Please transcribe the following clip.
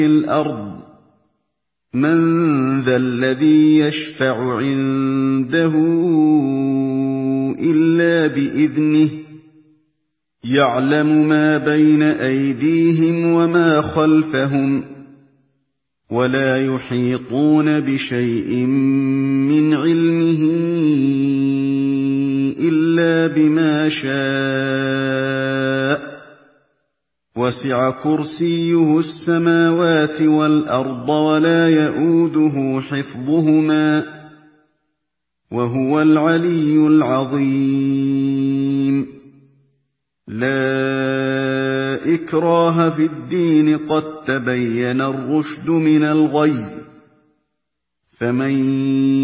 الْأَرْضِ مَن ذَا الَّذِي يَشْفَعُ عِندَهُ إِلَّا بِإِذْنِهِ يَعْلَمُ مَا بَيْنَ أَيْدِيهِمْ وَمَا خَلْفَهُمْ وَلَا يُحِيطُونَ بِشَيْءٍ مِّنْ عِلْمِهِ إِلَّا بِمَا شَاءَ وَسِعَ كُرْسِيُّهُ السَّمَاوَاتِ وَالْأَرْضَ وَلَا يَئُودُهُ حِفْظُهُمَا وَهُوَ الْعَلِيُّ الْعَظِيمُ لَا إِكْرَاهَ فِي الدِّينِ قَد تَّبَيَّنَ الرُّشْدُ مِنَ الْغَيِّ فَمَن